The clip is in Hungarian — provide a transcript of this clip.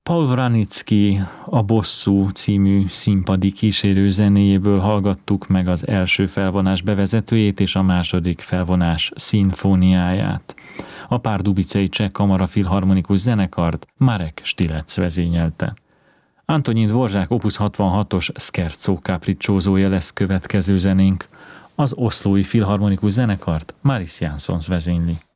Paul Wranitzky A bosszú című színpadi kísérő zenéjéből hallgattuk meg az első felvonás bevezetőjét és a második felvonás szimfóniáját. A Pardubicei Cseh Kamara Filharmonikus Zenekart Marek Stilec vezényelte. Antonín Dvorzsák Opus 66-os Scherzo Capricciosoja lesz következő zenénk. Az Oszlói Filharmonikus Zenekart Maris Jansons vezényli.